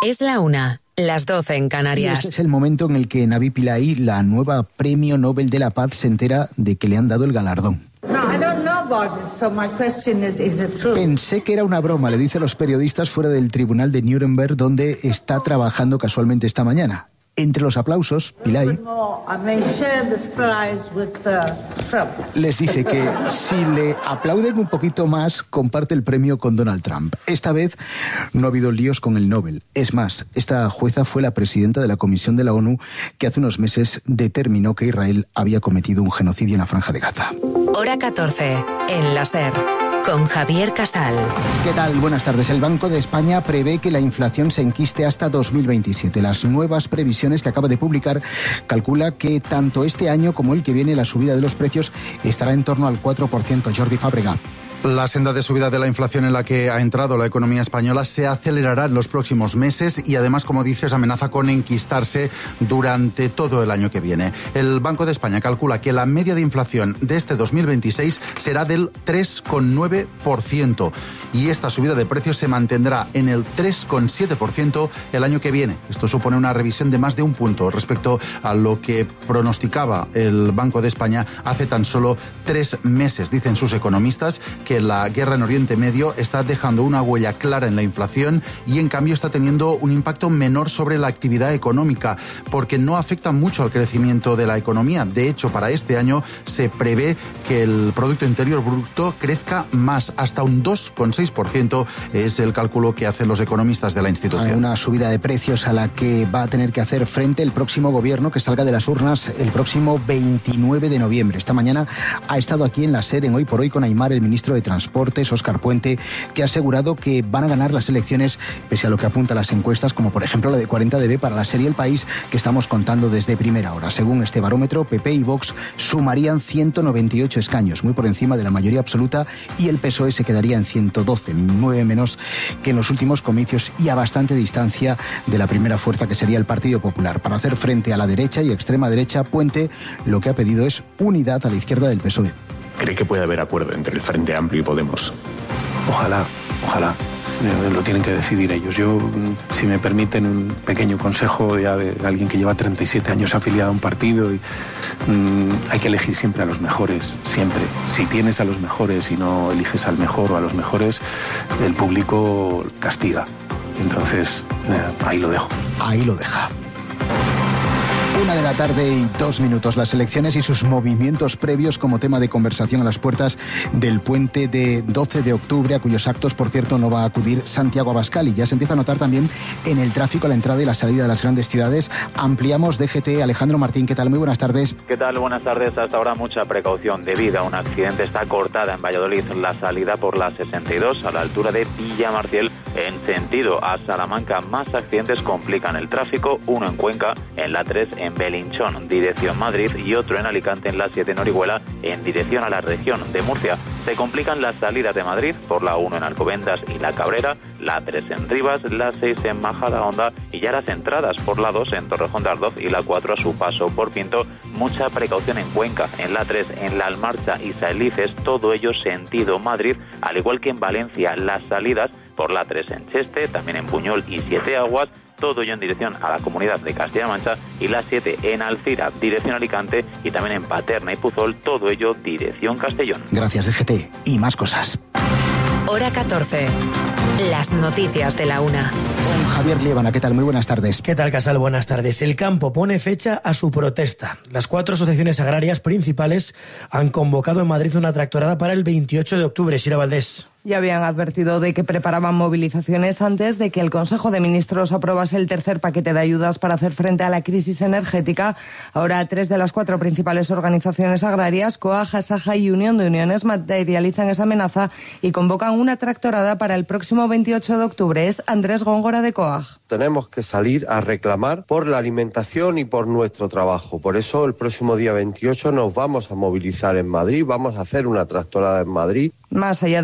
Es la 1, las 12 en Canarias. Y este es el momento en el que Navi Pillay, la nueva Premio Nobel de la Paz, se entera de que le han dado el galardón. Pensé que era una broma, le dice a los periodistas fuera del tribunal de Nuremberg, donde está trabajando casualmente esta mañana. Entre los aplausos, Pillay les dice que si le aplauden un poquito más, comparte el premio con Donald Trump. Esta vez no ha habido líos con el Nobel. Es más, esta jueza fue la presidenta de la Comisión de la ONU que hace unos meses determinó que Israel había cometido un genocidio en la Franja de Gaza. Hora 14, en la SER, con Javier Casal. ¿Qué tal? Buenas tardes. El Banco de España prevé que la inflación se enquiste hasta 2027. Las nuevas previsiones que acaba de publicar calcula que tanto este año como el que viene la subida de los precios estará en torno al 4%. Jordi Fábrega. La senda de subida de la inflación en la que ha entrado la economía española se acelerará en los próximos meses y además, como dices, amenaza con enquistarse durante todo el año que viene. El Banco de España calcula que la media de inflación de este 2026 será del 3,9% y esta subida de precios se mantendrá en el 3,7% el año que viene. Esto supone una revisión de más de un punto respecto a lo que pronosticaba el Banco de España hace tan solo 3 meses. Dicen sus economistas que la guerra en Oriente Medio está dejando una huella clara en la inflación y en cambio está teniendo un impacto menor sobre la actividad económica porque no afecta mucho al crecimiento de la economía. De hecho, para este año se prevé que el Producto Interior Bruto crezca más, hasta un 2,6%, es el cálculo que hacen los economistas de la institución. Una subida de precios a la que va a tener que hacer frente el próximo gobierno que salga de las urnas el próximo 29 de noviembre. Esta mañana ha estado aquí en la SER, en Hoy por Hoy, con Aimar, el ministro de Transportes, Óscar Puente, que ha asegurado que van a ganar las elecciones pese a lo que apuntan las encuestas, como por ejemplo la de 40DB para la serie El País, que estamos contando desde primera hora. Según este barómetro, PP y Vox sumarían 198 escaños, muy por encima de la mayoría absoluta, y el PSOE se quedaría en 112, 9 menos que en los últimos comicios y a bastante distancia de la primera fuerza, que sería el Partido Popular. Para hacer frente a la derecha y extrema derecha, Puente lo que ha pedido es unidad a la izquierda del PSOE. ¿Cree que puede haber acuerdo entre el Frente Amplio y Podemos? Ojalá. Lo tienen que decidir ellos. Yo, si me permiten un pequeño consejo ya de alguien que lleva 37 años afiliado a un partido, hay que elegir siempre a los mejores, siempre. Si tienes a los mejores y no eliges al mejor o a los mejores, el público castiga. Entonces, ahí lo dejo. Ahí lo deja. 1:02 p.m. Las elecciones y sus movimientos previos como tema de conversación a las puertas del puente de 12 de octubre, a cuyos actos, por cierto, no va a acudir Santiago Abascal, y ya se empieza a notar también en el tráfico a la entrada y la salida de las grandes ciudades. Ampliamos DGT. Alejandro Martín, ¿qué tal? Muy buenas tardes. ¿Qué tal? Buenas tardes. Hasta ahora mucha precaución debido a un accidente. Está cortada en Valladolid la salida por la 62 a la altura de Villamartiel en sentido a Salamanca. Más accidentes complican el tráfico, uno en Cuenca, en la 3 en Belinchón, dirección Madrid, y otro en Alicante en la 7 en Orihuela, en dirección a la región de Murcia. Se complican las salidas de Madrid por la 1 en Alcobendas y La Cabrera, la 3 en Rivas, la 6 en Majadahonda y ya las entradas por la 2 en Torrejón de Ardoz y la 4 a su paso por Pinto. Mucha precaución en Cuenca, en la 3 en La Almarcha y Saelices, todo ello sentido Madrid, al igual que en Valencia las salidas por la 3 en Cheste, también en Buñol y Siete Aguas, todo ello en dirección a la Comunidad de Castilla-La Mancha, y la 7 en Alcira, dirección Alicante, y también en Paterna y Puzol, todo ello dirección Castellón. Gracias, DGT. Y más cosas. Hora 14. Las noticias de la 1. Con Javier Liébana, ¿qué tal? Muy buenas tardes. ¿Qué tal, Casal? Buenas tardes. El campo pone fecha a su protesta. Las 4 asociaciones agrarias principales han convocado en Madrid una tractorada para el 28 de octubre. Sira Valdés. Ya habían advertido de que preparaban movilizaciones antes de que el Consejo de Ministros aprobase el tercer paquete de ayudas para hacer frente a la crisis energética. Ahora 3 de las 4 principales organizaciones agrarias, COAG, ASAJA y Unión de Uniones, materializan esa amenaza y convocan una tractorada para el próximo 28 de octubre. Es Andrés Góngora de COAG. Tenemos que salir a reclamar por la alimentación y por nuestro trabajo. Por eso el próximo día 28 nos vamos a movilizar en Madrid, vamos a hacer una tractorada en Madrid. Más allá del incremento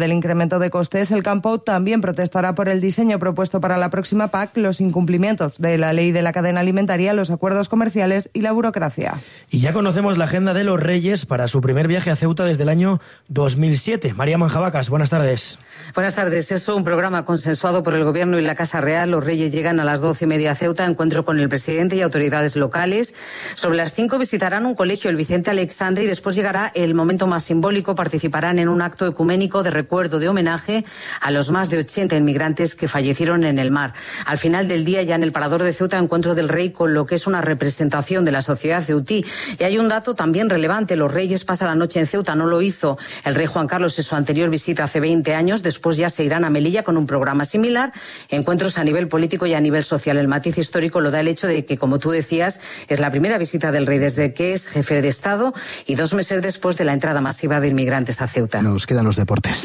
incremento de costes. El campo también protestará por el diseño propuesto para la próxima PAC, los incumplimientos de la ley de la cadena alimentaria, los acuerdos comerciales y la burocracia. Y ya conocemos la agenda de los Reyes para su primer viaje a Ceuta desde el año 2007. María Manjabacas, buenas tardes. Buenas tardes. Es un programa consensuado por el Gobierno y la Casa Real. Los Reyes llegan a las 12:30 a Ceuta, encuentro con el presidente y autoridades locales. Sobre las 5 visitarán un colegio, el Vicente Alexandre, y después llegará el momento más simbólico. Participarán en un acto ecuménico de recuerdo, de homenaje a los más de 80 inmigrantes que fallecieron en el mar. Al final del día, ya en el Parador de Ceuta, encuentro del Rey con lo que es una representación de la sociedad ceutí. Y hay un dato también relevante. Los Reyes pasan la noche en Ceuta. No lo hizo el rey Juan Carlos en su anterior visita hace 20 años. Después ya se irán a Melilla con un programa similar. Encuentros a nivel político y a nivel social. El matiz histórico lo da el hecho de que, como tú decías, es la primera visita del rey desde que es jefe de Estado y 2 meses después de la entrada masiva de inmigrantes a Ceuta. Nos quedan los deportes.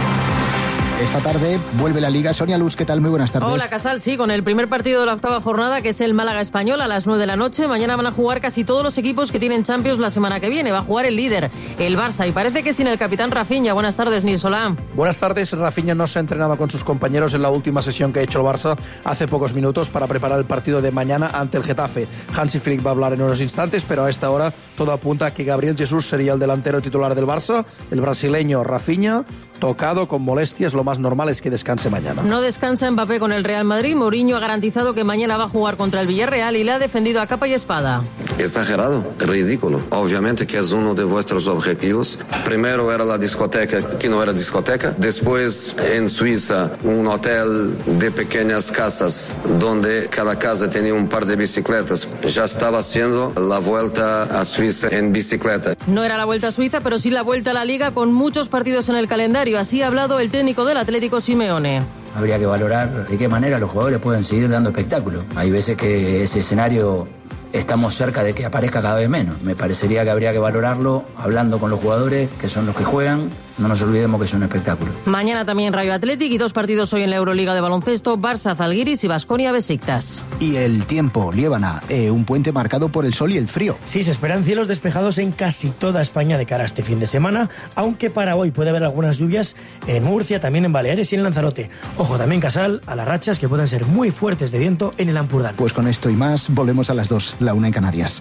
Esta tarde vuelve la Liga. Sonia Luz, ¿qué tal? Muy buenas tardes. Hola, Casal, sí, con el primer partido de la octava jornada, que es el Málaga Español, a las 9 de la noche. Mañana van a jugar casi todos los equipos que tienen Champions la semana que viene. Va a jugar el líder, el Barça, y parece que sin el capitán Rafinha. Buenas tardes, Nils Solá. Buenas tardes. Rafinha no se ha entrenado con sus compañeros en la última sesión que ha hecho el Barça hace pocos minutos para preparar el partido de mañana ante el Getafe. Hansi Flick va a hablar en unos instantes, pero a esta hora todo apunta a que Gabriel Jesús sería el delantero titular del Barça. El brasileño Rafinha, tocado con molestias, lo más normal es que descanse mañana. No descansa Mbappé con el Real Madrid. Mourinho ha garantizado que mañana va a jugar contra el Villarreal y le ha defendido a capa y espada. Exagerado, ridículo. Obviamente que es uno de vuestros objetivos. Primero era la discoteca, que no era discoteca. Después en Suiza un hotel de pequeñas casas donde cada casa tenía un par de bicicletas. Ya estaba haciendo la vuelta a Suiza en bicicleta. No era la vuelta a Suiza, pero sí la vuelta a la Liga con muchos partidos en el calendario. Así ha hablado el técnico del Atlético, Simeone. Habría que valorar de qué manera los jugadores pueden seguir dando espectáculo. Hay veces que ese escenario estamos cerca de que aparezca cada vez menos. Me parecería que habría que valorarlo hablando con los jugadores, que son los que juegan. No nos olvidemos que es un espectáculo. Mañana también Rayo Athletic y 2 partidos hoy en la Euroliga de baloncesto, Barça, Zalgiris y Baskonia Besiktas. Y el tiempo, Liébana, un puente marcado por el sol y el frío. Sí, se esperan cielos despejados en casi toda España de cara a este fin de semana, aunque para hoy puede haber algunas lluvias en Murcia, también en Baleares y en Lanzarote. Ojo también, Casal, a las rachas que pueden ser muy fuertes de viento en el Ampurdán. Pues con esto y más, volvemos a las 2, la 1 en Canarias.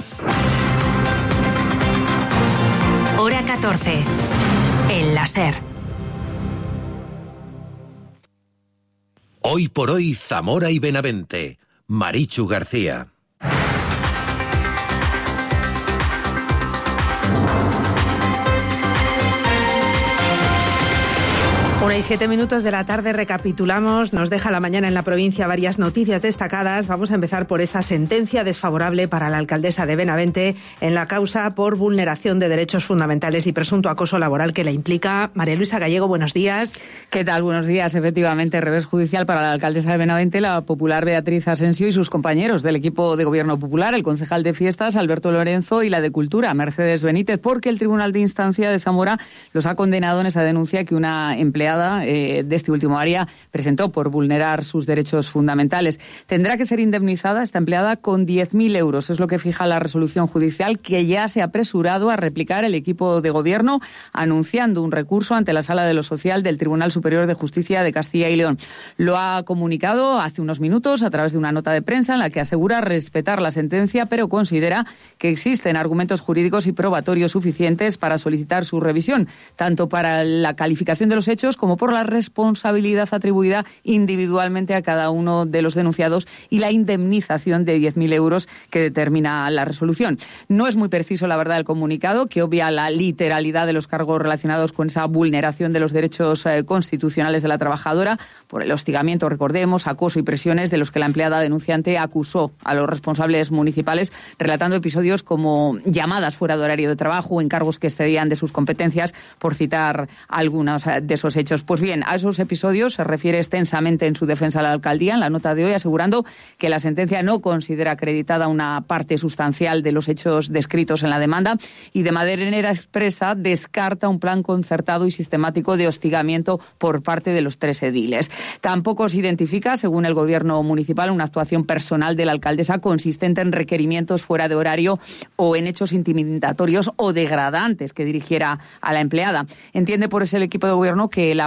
Hora 14. En la SER. Hoy por hoy, Zamora y Benavente. Marichu García. 1:07 de la tarde, recapitulamos. Nos deja la mañana en la provincia varias noticias destacadas. Vamos a empezar por esa sentencia desfavorable para la alcaldesa de Benavente en la causa por vulneración de derechos fundamentales y presunto acoso laboral que la implica. María Luisa Gallego, buenos días. ¿Qué tal? Buenos días. Efectivamente, revés judicial para la alcaldesa de Benavente, la popular Beatriz Asensio, y sus compañeros del equipo de gobierno popular, el concejal de Fiestas, Alberto Lorenzo, y la de Cultura, Mercedes Benítez, porque el Tribunal de Instancia de Zamora los ha condenado en esa denuncia que una empleada de este último área presentó por vulnerar sus derechos fundamentales. Tendrá que ser indemnizada esta empleada con 10.000 euros. Es lo que fija la resolución judicial, que ya se ha apresurado a replicar el equipo de gobierno, anunciando un recurso ante la Sala de lo Social del Tribunal Superior de Justicia de Castilla y León. Lo ha comunicado hace unos minutos a través de una nota de prensa en la que asegura respetar la sentencia, pero considera que existen argumentos jurídicos y probatorios suficientes para solicitar su revisión, tanto para la calificación de los hechos como por la responsabilidad atribuida individualmente a cada uno de los denunciados y la indemnización de 10.000 euros que determina la resolución. No es muy preciso, la verdad, el comunicado, que obvia la literalidad de los cargos relacionados con esa vulneración de los derechos constitucionales de la trabajadora por el hostigamiento, recordemos, acoso y presiones de los que la empleada denunciante acusó a los responsables municipales, relatando episodios como llamadas fuera de horario de trabajo o encargos que excedían de sus competencias, por citar algunos de esos hechos. Pues bien, a esos episodios se refiere extensamente en su defensa a la alcaldía en la nota de hoy, asegurando que la sentencia no considera acreditada una parte sustancial de los hechos descritos en la demanda y de manera expresa descarta un plan concertado y sistemático de hostigamiento por parte de los 3 ediles. Tampoco se identifica, según el gobierno municipal, una actuación personal de la alcaldesa consistente en requerimientos fuera de horario o en hechos intimidatorios o degradantes que dirigiera a la empleada. Entiende por eso el equipo de gobierno que la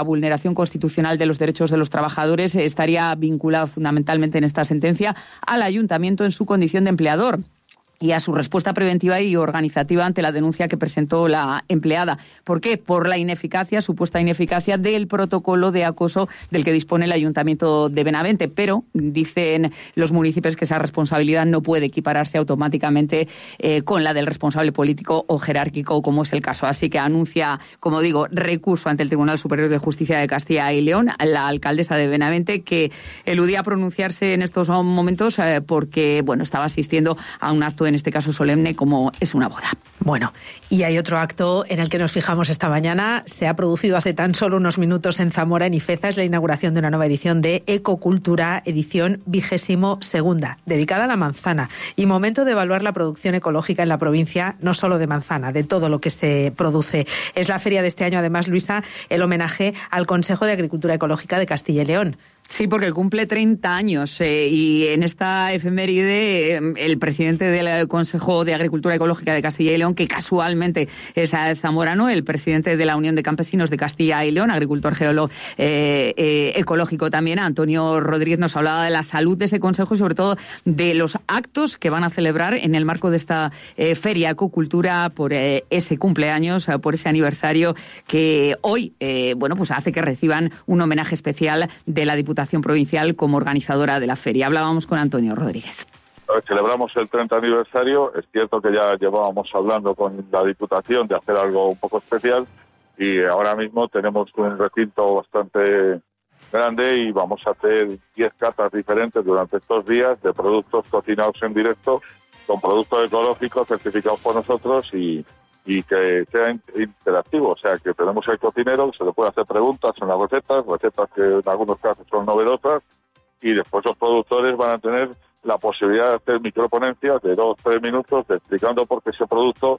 vulneración constitucional de los derechos de los trabajadores estaría vinculado fundamentalmente en esta sentencia al ayuntamiento en su condición de empleador y a su respuesta preventiva y organizativa ante la denuncia que presentó la empleada. ¿Por qué? Por la supuesta ineficacia del protocolo de acoso del que dispone el Ayuntamiento de Benavente. Pero dicen los municipios que esa responsabilidad no puede equipararse automáticamente con la del responsable político o jerárquico, como es el caso. Así que anuncia, como digo, recurso ante el Tribunal Superior de Justicia de Castilla y León, la alcaldesa de Benavente, que eludía pronunciarse en estos momentos porque, bueno, estaba asistiendo a un acto, en este caso solemne, como es una boda. Bueno, y hay otro acto en el que nos fijamos esta mañana. Se ha producido hace tan solo unos minutos en Zamora, en Ifeza. Es la inauguración de una nueva edición de Ecocultura, edición 22ª, dedicada a la manzana. Y momento de evaluar la producción ecológica en la provincia, no solo de manzana, de todo lo que se produce. Es la feria de este año, además, Luisa, el homenaje al Consejo de Agricultura Ecológica de Castilla y León. Sí, porque cumple 30 años y en esta efeméride el presidente del Consejo de Agricultura Ecológica de Castilla y León, que casualmente es zamorano, el presidente de la Unión de Campesinos de Castilla y León, agricultor ecológico también, Antonio Rodríguez, nos hablaba de la salud de ese consejo y sobre todo de los actos que van a celebrar en el marco de esta feria Ecocultura por ese cumpleaños, por ese aniversario que hoy pues hace que reciban un homenaje especial de la Diputación Provincial como organizadora de la feria. Hablábamos con Antonio Rodríguez. Celebramos el 30 aniversario. Es cierto que ya llevábamos hablando con la Diputación de hacer algo un poco especial y ahora mismo tenemos un recinto bastante grande y vamos a hacer 10 catas diferentes durante estos días de productos cocinados en directo con productos ecológicos certificados por nosotros y que sea interactivo, o sea, que tenemos el cocinero, se le puede hacer preguntas en las recetas que en algunos casos son novedosas, y después los productores van a tener la posibilidad de hacer microponencias de 2-3 minutos explicando por qué su producto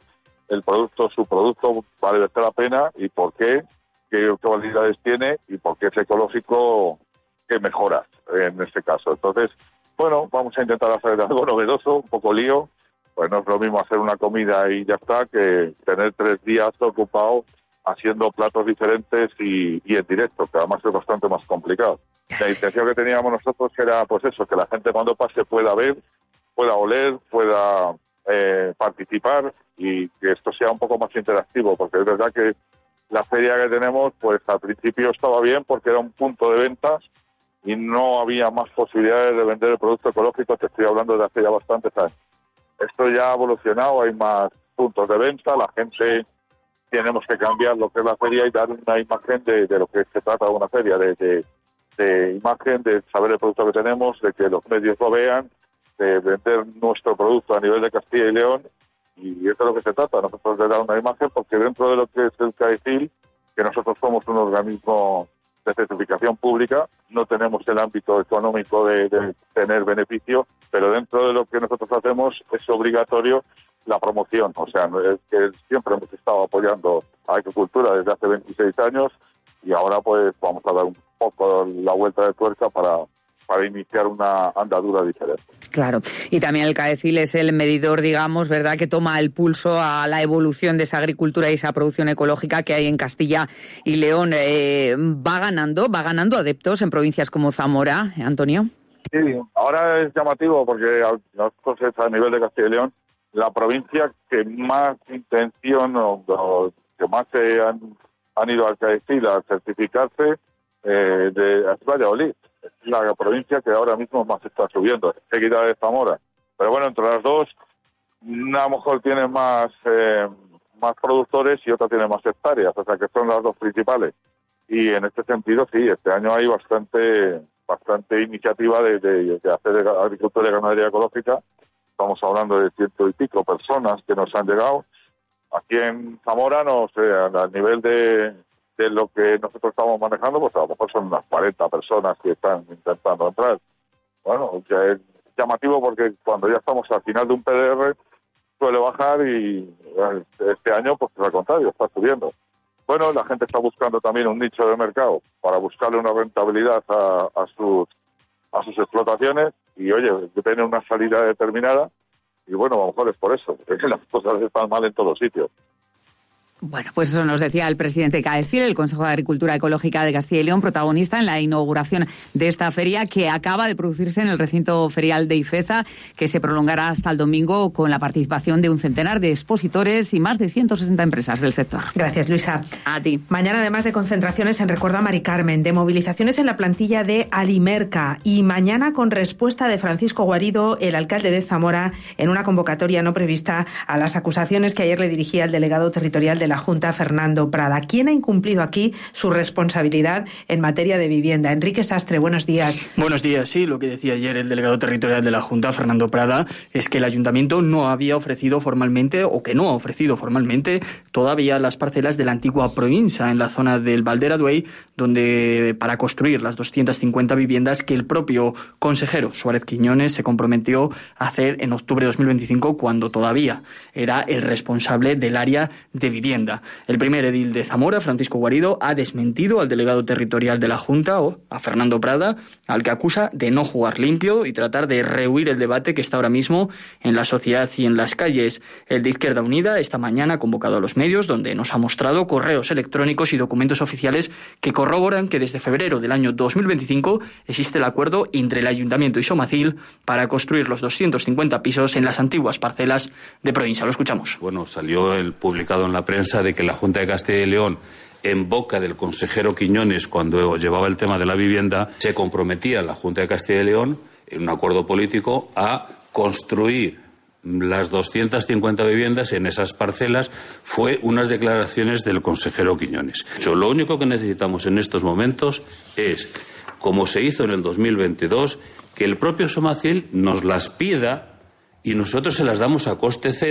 vale la pena y por qué cualidades tiene y por qué es ecológico, qué mejoras en este caso. Entonces, bueno, vamos a intentar hacer algo novedoso, un poco lío. Pues no es lo mismo hacer una comida y ya está que tener 3 días ocupados haciendo platos diferentes y en directo, que además es bastante más complicado. La intención que teníamos nosotros era, pues eso, que la gente cuando pase pueda ver, pueda oler, pueda participar y que esto sea un poco más interactivo, porque es verdad que la feria que tenemos, pues al principio estaba bien porque era un punto de ventas y no había más posibilidades de vender el producto ecológico, te estoy hablando de hace ya bastantes años. Esto ya ha evolucionado, hay más puntos de venta, la gente tenemos que cambiar lo que es la feria y dar una imagen de lo que se trata de una feria, de imagen, de saber el producto que tenemos, de que los medios lo vean, de vender nuestro producto a nivel de Castilla y León, y eso es lo que se trata, nosotros de dar una imagen, porque dentro de lo que es el CAECIL, que nosotros somos un organismo de certificación pública, no tenemos el ámbito económico de tener beneficio, pero dentro de lo que nosotros hacemos es obligatorio la promoción. O sea, es que siempre hemos estado apoyando a la agricultura desde hace 26 años y ahora pues vamos a dar un poco la vuelta de tuerca para iniciar una andadura diferente. Claro, y también el CAECIL es el medidor, digamos, ¿verdad?, que toma el pulso a la evolución de esa agricultura y esa producción ecológica que hay en Castilla y León. ¿Va ganando adeptos en provincias como Zamora, Antonio? Sí, ahora es llamativo porque nosotros a nivel de Castilla y León, la provincia que más intención o que más se han ido al CAECIL a certificarse es Valladolid. Es la provincia que ahora mismo más está subiendo, seguida de Zamora. Pero bueno, entre las dos, una a lo mejor tiene más productores y otra tiene más hectáreas, o sea que son las dos principales. Y en este sentido, sí, este año hay bastante iniciativa de hacer agricultura y ganadería ecológica. Estamos hablando de 100 y pico personas que nos han llegado. Aquí en Zamora, no sé, a nivel de lo que nosotros estamos manejando, pues a lo mejor son unas 40 personas que están intentando entrar. Bueno, ya es llamativo porque cuando ya estamos al final de un PDR suele bajar y este año, pues al contrario, está subiendo. Bueno, la gente está buscando también un nicho de mercado para buscarle una rentabilidad a sus explotaciones y, oye, tiene una salida determinada y, bueno, a lo mejor es por eso, porque las cosas están mal en todos sitios. Bueno, pues eso nos decía el presidente CAECIL, el Consejo de Agricultura Ecológica de Castilla y León, protagonista en la inauguración de esta feria que acaba de producirse en el recinto ferial de Ifeza, que se prolongará hasta el domingo con la participación de un centenar de expositores y más de 160 empresas del sector. Gracias, Luisa. A ti. Mañana, además de concentraciones en recuerdo a Mari Carmen, de movilizaciones en la plantilla de Alimerca y mañana con respuesta de Francisco Guarido, el alcalde de Zamora, en una convocatoria no prevista a las acusaciones que ayer le dirigía el delegado territorial de la Junta, Fernando Prada. ¿Quién ha incumplido aquí su responsabilidad en materia de vivienda? Enrique Sastre, buenos días. Buenos días, sí. Lo que decía ayer el delegado territorial de la Junta, Fernando Prada, es que el ayuntamiento no había ofrecido formalmente, o que no ha ofrecido formalmente, todavía las parcelas de la antigua Proinsa en la zona del Valderaduey, donde para construir las 250 viviendas que el propio consejero Suárez Quiñones se comprometió a hacer en octubre de 2025, cuando todavía era el responsable del área de vivienda. El primer edil de Zamora, Francisco Guarido, ha desmentido al delegado territorial de la Junta, o a Fernando Prada, al que acusa de no jugar limpio y tratar de rehuir el debate que está ahora mismo en la sociedad y en las calles. El de Izquierda Unida esta mañana ha convocado a los medios, donde nos ha mostrado correos electrónicos y documentos oficiales que corroboran que desde febrero del año 2025 existe el acuerdo entre el Ayuntamiento y Somacil para construir los 250 pisos en las antiguas parcelas de Proinsa. Lo escuchamos. Bueno, salió el publicado en la prensa de que la Junta de Castilla y León, en boca del consejero Quiñones, cuando llevaba el tema de la vivienda, se comprometía a la Junta de Castilla y León, en un acuerdo político, a construir las 250 viviendas en esas parcelas. Fue unas declaraciones del consejero Quiñones. Lo único que necesitamos en estos momentos es, como se hizo en el 2022, que el propio Somacil nos las pida y nosotros se las damos a coste cero.